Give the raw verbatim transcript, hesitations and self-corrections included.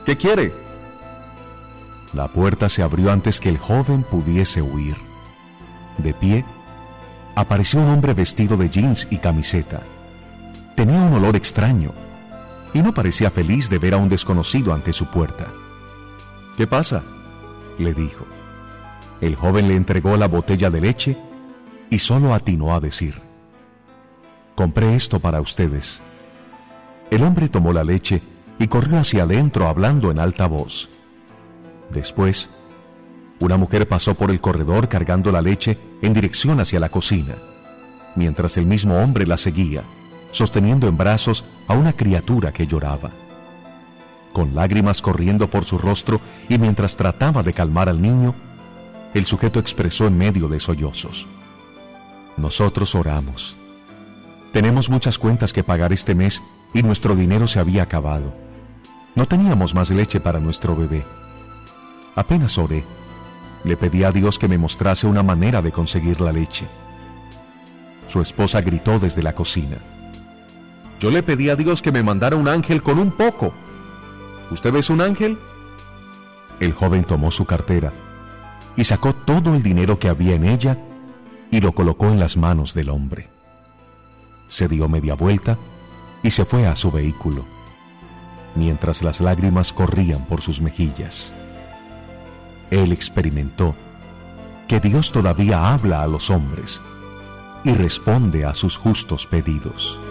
¿Qué quiere? La puerta se abrió antes que el joven pudiese huir. De pie, apareció un hombre vestido de jeans y camiseta. Tenía un olor extraño y no parecía feliz de ver a un desconocido ante su puerta. ¿Qué pasa?, le dijo. El joven le entregó la botella de leche y solo atinó a decir: compré esto para ustedes. El hombre tomó la leche y corrió hacia adentro hablando en alta voz. Después, una mujer pasó por el corredor cargando la leche en dirección hacia la cocina, mientras el mismo hombre la seguía, sosteniendo en brazos a una criatura que lloraba. Con lágrimas corriendo por su rostro y mientras trataba de calmar al niño, el sujeto expresó en medio de sollozos: nosotros oramos. Tenemos muchas cuentas que pagar este mes y nuestro dinero se había acabado. No teníamos más leche para nuestro bebé. Apenas oré, le pedí a Dios que me mostrase una manera de conseguir la leche. Su esposa gritó desde la cocina: yo le pedí a Dios que me mandara un ángel con un poco. ¿Usted es un ángel? El joven tomó su cartera y sacó todo el dinero que había en ella y lo colocó en las manos del hombre. Se dio media vuelta y se fue a su vehículo, mientras las lágrimas corrían por sus mejillas. Él experimentó que Dios todavía habla a los hombres y responde a sus justos pedidos.